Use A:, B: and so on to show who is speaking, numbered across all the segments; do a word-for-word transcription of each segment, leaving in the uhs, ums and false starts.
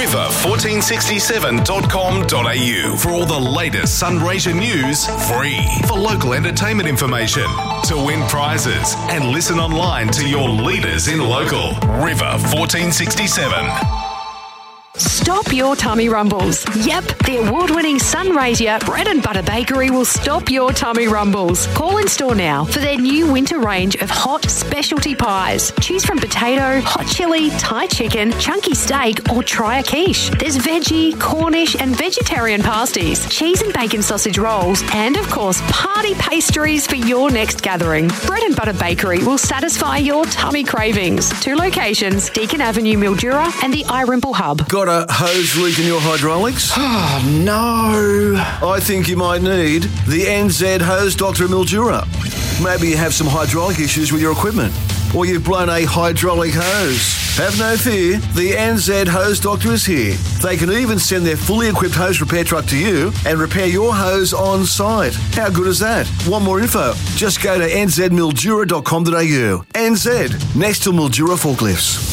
A: river fourteen sixty-seven dot com dot a u for all the latest Sunraysia news, free. For local entertainment information, to win prizes, and listen online to your leaders in local. River fourteen sixty-seven.
B: Stop your tummy rumbles. Yep, the award-winning Sunraysia Bread and Butter Bakery will stop your tummy rumbles. Call in store now for their new winter range of hot specialty pies. Choose from potato, hot chili, Thai chicken, chunky steak, or try a quiche. There's veggie, Cornish, and vegetarian pasties, cheese and bacon sausage rolls, and of course, party pastries for your next gathering. Bread and Butter Bakery will satisfy your tummy cravings. Two locations, Deakin Avenue, Mildura, and the iRimple Hub.
C: Got a hose leak in your hydraulics?
D: Oh, no.
C: I think you might need the N Z Hose Doctor Mildura. Maybe you have some hydraulic issues with your equipment, or you've blown a hydraulic hose. Have no fear, the N Z Hose Doctor is here. They can even send their fully equipped hose repair truck to you and repair your hose on site. How good is that? Want more info? Just go to n z mildura dot com dot a u. N Z, next to Mildura Forklifts.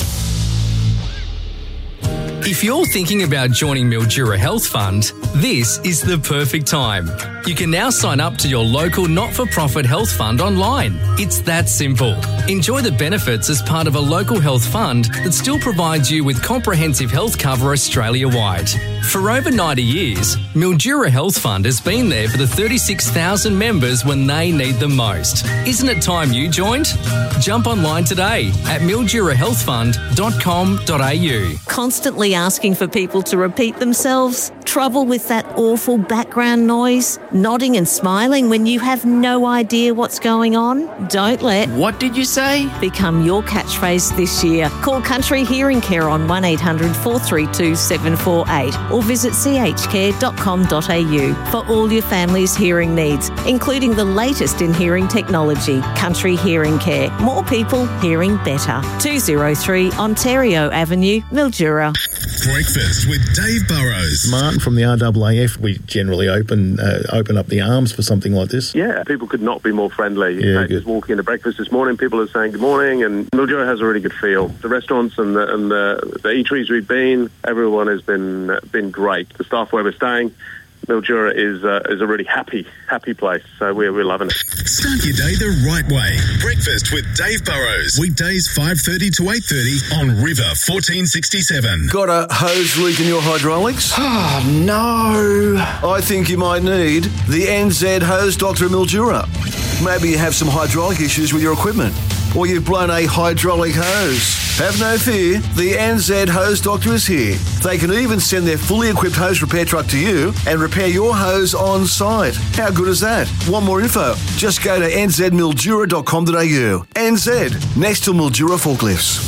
E: If you're thinking about joining Mildura Health Fund, this is the perfect time. You can now sign up to your local not-for-profit health fund online. It's that simple. Enjoy the benefits as part of a local health fund that still provides you with comprehensive health cover Australia-wide. For over ninety years, Mildura Health Fund has been there for the thirty-six thousand members when they need them most. Isn't it time you joined? Jump online today at mildura health fund dot com dot a u.
F: Constantly asking for people to repeat themselves? Trouble with that awful background noise? Nodding and smiling when you have no idea what's going on? Don't let
D: What did you say?
F: become your catchphrase this year. Call Country Hearing Care on one eight hundred four three two seven four eight or visit c h care dot com dot a u for all your family's hearing needs, including the latest in hearing technology. Country Hearing Care. More people hearing better. two oh three Ontario Avenue, Mildura.
A: Breakfast with Dave Burrows.
G: Martin from the R A A F, we generally open uh, open up the arms for something like this.
H: Yeah, people could not be more friendly.
G: Yeah,
H: uh, just walking into breakfast this morning, people are saying good morning, and Mildura has a really good feel. The restaurants and the and the, the eateries we've been, everyone has been uh, been great. The staff where we're staying, Mildura is uh, is a really happy happy place, so we're we're loving it.
A: Start your day the right way. Breakfast with Dave Burrows. Weekdays five thirty to eight thirty on River fourteen sixty-seven.
C: Got a hose leak in your hydraulics?
D: Oh, no.
C: I think you might need the N Z Hose Doctor Mildura. Maybe you have some hydraulic issues with your equipment, or you've blown a hydraulic hose. Have no fear, the N Z Hose Doctor is here. They can even send their fully equipped hose repair truck to you and repair your hose on site. How good is that? Want more info? Just go to n z mildura dot com dot a u. N Z, next to Mildura Forklifts.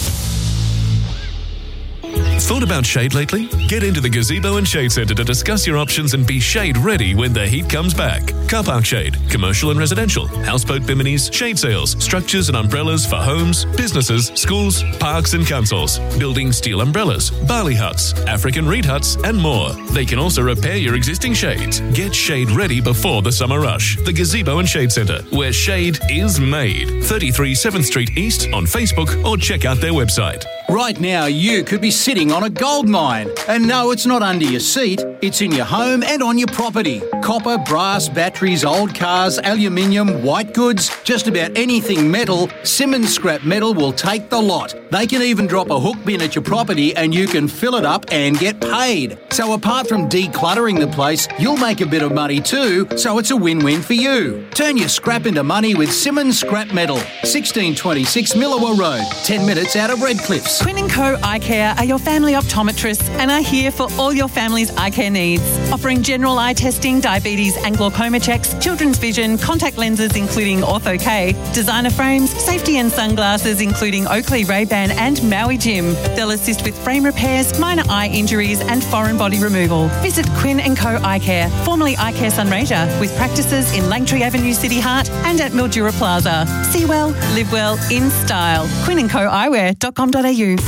I: Thought about shade lately? Get into the Gazebo and Shade Centre to discuss your options and be shade ready when the heat comes back. Car park shade, commercial and residential, houseboat biminis, shade sails, structures and umbrellas for homes, businesses, schools, parks and councils, building steel umbrellas, barley huts, African reed huts and more. They can also repair your existing shades. Get shade ready before the summer rush. The Gazebo and Shade Centre, where shade is made. thirty-three seventh Street East on Facebook or check out their website.
J: Right now, you could be sitting on a gold mine. And no, it's not under your seat. It's in your home and on your property. Copper, brass, batteries, old cars, aluminium, white goods, just about anything metal, Simmons Scrap Metal will take the lot. They can even drop a hook bin at your property and you can fill it up and get paid. So apart from decluttering the place, you'll make a bit of money too, so it's a win-win for you. Turn your scrap into money with Simmons Scrap Metal. sixteen twenty-six Millawa Road, ten minutes out of Redcliffs.
K: Quinn and Co Eye Care are your family optometrists and are here for all your family's eye care needs. Offering general eye testing, diabetes and glaucoma checks, children's vision, contact lenses including Ortho-K, designer frames, safety and sunglasses including Oakley, Ray-Ban and Maui Jim. They'll assist with frame repairs, minor eye injuries and foreign body removal. Visit Quinn and Co Eye Care, formerly Eye Care Sunraysia, with practices in Langtree Avenue City Heart and at Mildura Plaza. See well, live well, in style. quinn and co eyewear dot com dot a u.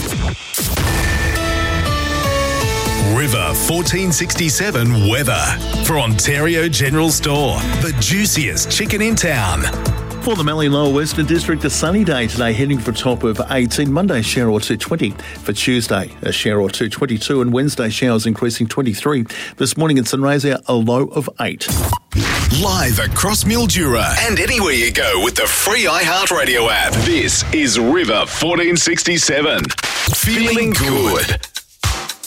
A: River fourteen sixty-seven weather for Ontario General Store, the juiciest chicken in town.
G: For the Mallee Lower Western District, a sunny day today, heading for a top of eighteen. Monday, shower or two twenty. For Tuesday, a shower or two twenty-two. And Wednesday, showers increasing twenty-three. This morning in Sunraysia, a low of eight.
A: Live across Mildura and anywhere you go with the free iHeartRadio app. This is River fourteen sixty-seven. Feeling good.